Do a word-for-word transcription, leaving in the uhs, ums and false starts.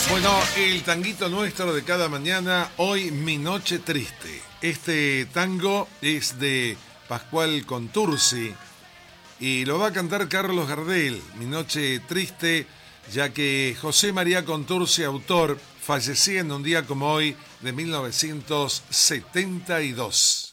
Bueno, el tanguito nuestro de cada mañana, hoy Mi Noche Triste. Este tango es de Pascual Contursi y lo va a cantar Carlos Gardel, Mi Noche Triste, ya que José María Contursi, autor, fallecía en un día como hoy de mil novecientos setenta y dos.